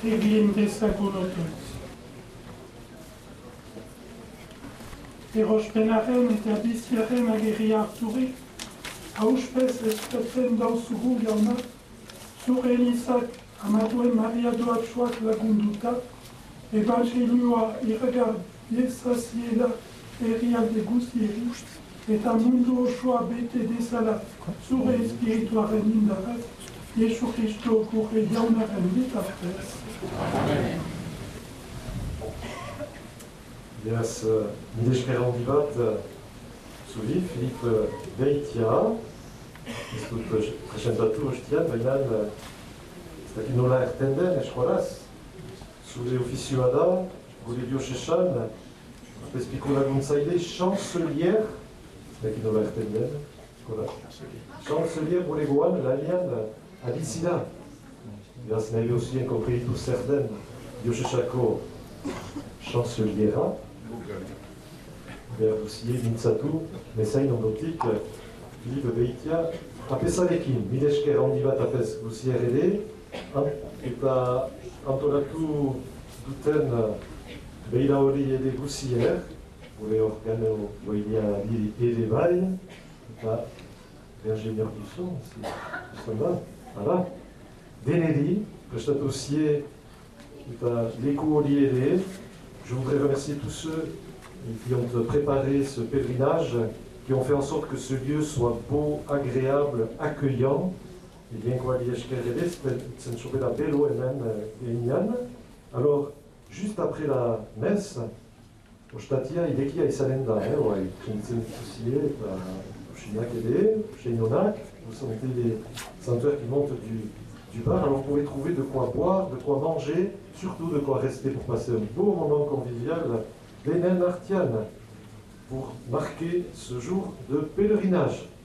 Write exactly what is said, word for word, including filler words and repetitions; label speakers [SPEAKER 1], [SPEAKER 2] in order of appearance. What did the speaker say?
[SPEAKER 1] egin dezagun otoitz. Erospenaren eta biziaren agerria harturik, hauspez espetzen dauzugu jauna, zure elizak amatuen Maria doatsuak lagunduta, evangelioa irregar dezaziela herrialde guzieri, eta mundu osoa bete dezala zure espirituaren indarraz, Jesu Kristo gure jaunaren bitartez. Amen.
[SPEAKER 2] Beraz, nire esker handi bat, zuri, Filip Beitia, ez dut presentatu ostian, baina ez dakit nola erten den, eskoraz, zure ofizioa da, gure diosesan, apespiko laguntzaile, chancelier, ez dakit nola erten den, eskoraz, chancelier bulegoan, lanian, alizida. Beraz, nahi behosien konkreitu zer den, diosesako chanceliera, behar duzie mintzatu, mezain ondotik, Filip Beitia, apesarekin, mile esker handi bat apes guzier ere, eta antolatu duten beira hori ere guzier, gure organo goinia ere bai, eta l'ingénieur du son, c'est là, voilà. Deneri, prestatu zie, eta leku hori ere. Je voudrais remercier tous ceux qui ont préparé ce pèlerinage, qui ont fait en sorte que ce lieu soit beau, agréable, accueillant. Et bien quoi, alors, juste après la messe, au Statia, il est qui a Isalenda, vous sentez les senteurs qui montent du, du bar, alors vous pouvez trouver de quoi boire, de quoi manger, surtout de quoi rester pour passer un beau moment convivial, Vénen Artian, pour marquer ce jour de pèlerinage.